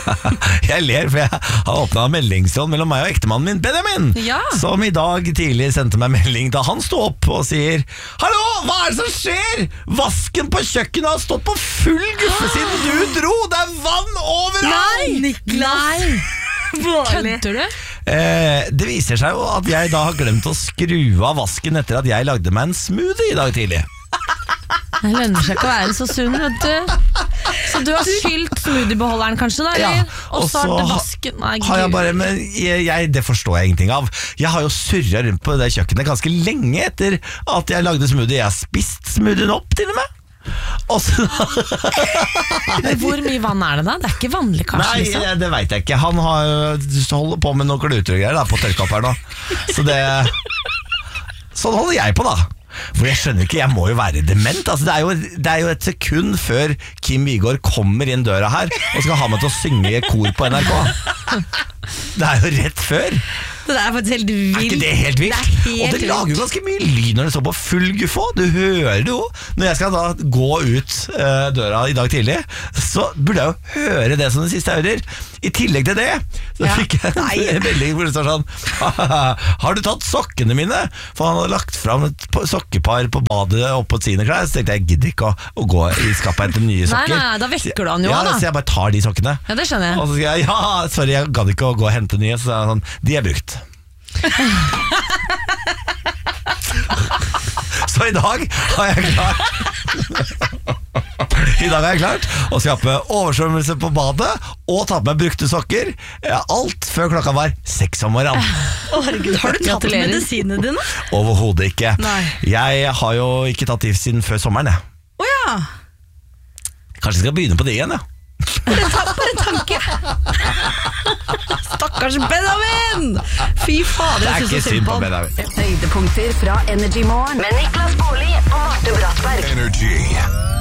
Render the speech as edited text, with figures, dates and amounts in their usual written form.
Jeg ler, for jeg har åpnet meldingstråd mellom meg og ektemannen min, Benjamin, som i dag tidlig sendte meg melding da han stod opp og sier: Hallo, hva er det som skjer? Vasken på kjøkkenet har stått på full guffe siden du dro. Det er vann overalt. Nei, Niklas. Kødder du? Det viser seg jo at jeg da har glemt å skru av vasken etter at jeg lagde meg en smoothie i dag tidlig. Det lønner seg ikke å være så sunn, vet du. Så du har fylt smoothiebeholderen kanskje da, eller? Ja, og så har det vasken. Nei, har jeg bare, men det forstår jeg ingenting av. Jeg har jo surret rundt på det kjøkkenet ganske lenge etter at jeg lagde smoothie. Jeg har spist smoothien opp til og med. Hvor mye vann er det da? Det er ikke vanlig kanskje? Nei, liksom. Det vet jeg ikke. Han holder på med noen kluter og greier på tørkeopp her nå. Så sånn holder jeg på da. For jeg skjønner ikke, jeg må jo være dement. Altså, det er jo et sekund før Kim Vigor kommer inn døra her og skal ha meg til å synge i kor på NRK. Det er jo rett før. Det er faktisk helt vilt. Er ikke det helt vilt? Og det lager jo ganske mye lyd når det står på full guffå. Du hører det jo. Når jeg skal da gå ut døra i dag tidlig, så burde jeg jo høre det som det siste jeg hører. I tillegg til det så fikk jeg en melding hvor det står sånn: Har du tatt sokkene mine? For han hadde lagt frem et sokkepar på badet oppe på sine klær. Så tenkte jeg gidder ikke å gå i skapet og hente nye sokker. Nei, da vekker du han jo da. Så jeg bare tar de sokkene. Ja, det skjønner jeg. Og så sier jeg: sorry, jeg gadd ikke å gå og hente nye. Så sånn, de er brukt. Så i dag har jeg klart å skape oversvømmelse på badet og ta på meg brukte sokker. Alt før klokka var 6 om morgenen. Har du tatt medisinene dine? Overhodet ikke. Nei. Jeg har jo ikke tatt gift siden før sommeren. Ja. Kanskje jeg skal begynne på det igjen. Bare tanke. Stakkars Benjamin. Fy fader, det er ikke synd på Benjamin. Høydepunkter fra Energy Morgen med Niklas Baarli og Marte Brattberg. Energy.